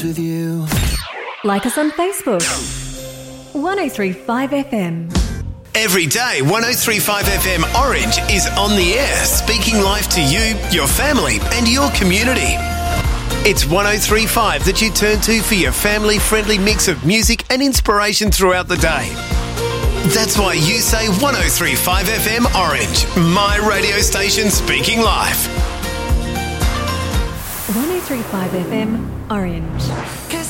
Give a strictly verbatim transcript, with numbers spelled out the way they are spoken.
with you. Like us on Facebook. one oh three point five F M. Every day, one oh three point five F M Orange is on the air, speaking life to you, your family and your community. It's one oh three point five that you turn to for your family-friendly mix of music and inspiration throughout the day. That's why you say one oh three point five F M Orange, my radio station speaking life. one oh three point five F M Orange.